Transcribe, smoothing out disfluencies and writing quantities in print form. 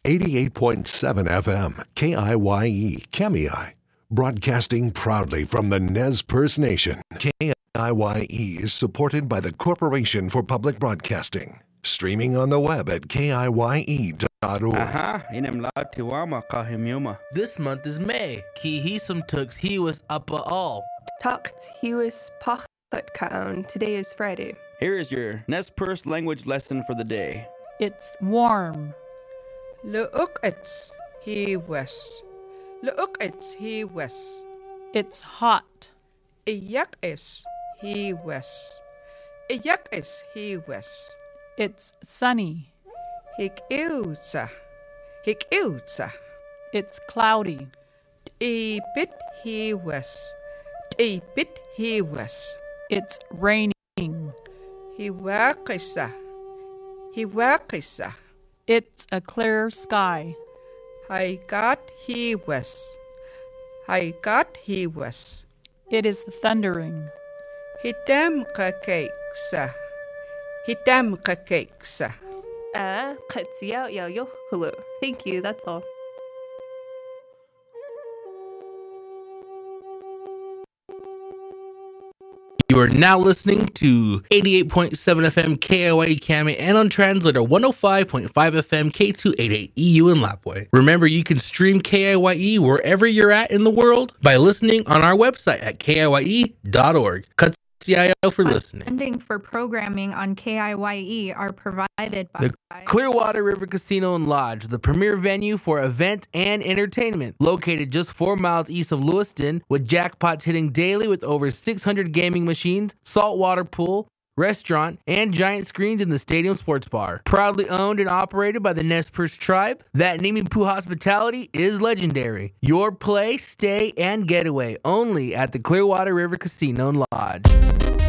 88.7 FM, KIYE, Kamiai. Broadcasting proudly from the Nez Perce Nation, KIYE is supported by the Corporation for Public Broadcasting. Streaming on the web at kiye.org. This month is May. Ki some tux he was upper all. Tucked he was pachat kaun. Today is Friday. Here is your Nez Perce language lesson for the day. It's warm. Lu'uk'its he was. Lu'uk'its he was. It's hot. Iyak'is he was. Iyak'is he was. It's sunny. Hik'ilza. Hik'ilza. It's cloudy. T'ibit he was. T'ibit he was. It's raining. Hiwaqisa. Hiwaqisa. It's a clear sky. I got he was. I got he was. It is thundering. Hitam kakeksa. Hitam kakeksa. Katsiya yo yo hulu. Thank you, that's all. You are now listening to 88.7 FM KIYE Kami and on translator 105.5 FM K288 EU in Lapwai. Remember, you can stream KIYE wherever you're at in the world by listening on our website at kiye.org. Katsiayo for listening. Funding for programming on KIYE are provided by The Clearwater River Casino and Lodge, the premier venue for event and entertainment. Located just 4 miles east of Lewiston, with jackpots hitting daily with over 600 gaming machines, saltwater pool, restaurant, and giant screens in the stadium sports bar. Proudly owned and operated by the Nez Perce tribe, that Nimipu hospitality is legendary. Your play, stay, and getaway only at the Clearwater River Casino and Lodge.